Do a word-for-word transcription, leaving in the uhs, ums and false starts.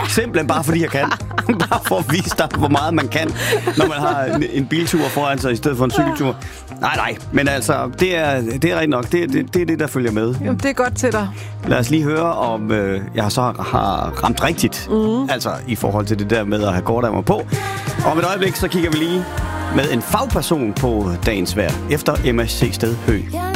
Simpelthen bare fordi jeg kan. Bare for at vise dig, hvor meget man kan, når man har en, en biltur foran sig, i stedet for en cykeltur. Nej, nej, men altså, det er, det er rigtigt nok. Det, det, det er det, der følger med. Jamen, det er godt til dig. Lad os lige høre, om øh, jeg så har ramt rigtigt. Mm. Altså, i forhold til det der med at have gårdammer på. Om et øjeblik, så kigger vi lige med en fagperson på dagens vejr, efter Emma C. Sted Høgh.